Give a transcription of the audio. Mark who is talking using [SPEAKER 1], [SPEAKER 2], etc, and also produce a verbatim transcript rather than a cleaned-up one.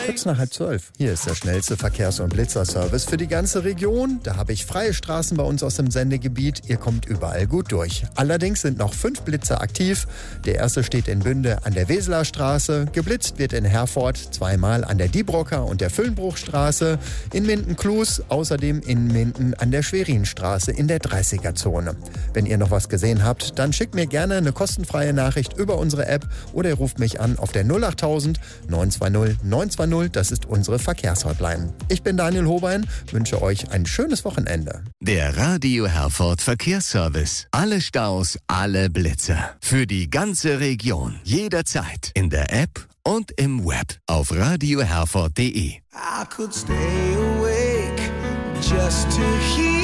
[SPEAKER 1] Kurz nach halb zwölf. Hier ist der schnellste Verkehrs- und Blitzerservice für die ganze Region. Da habe ich freie Straßen bei uns aus dem Sendegebiet. Ihr kommt überall gut durch. Allerdings sind noch fünf Blitzer aktiv. Der erste steht in Bünde an der Weseler Straße. Geblitzt wird in Herford zweimal an der Diebrocker und der Füllenbruchstraße. In Minden-Klus, außerdem in Minden an der Schwerinstraße in der dreißiger-Zone. Wenn ihr noch was gesehen habt, dann schickt mir gerne eine kostenfreie Nachricht über unsere App oder ihr ruft mich an auf der null achttausend neun zwei null neun zwei null. Das ist unsere Verkehrshotline. Ich bin Daniel Hobein, wünsche euch ein schönes Wochenende.
[SPEAKER 2] Der Radio Herford Verkehrsservice. Alle Staus, alle Blitzer. Für die ganze Region. Jederzeit. In der App und im Web. Auf radio herford punkt de.
[SPEAKER 3] I could stay awake just to hear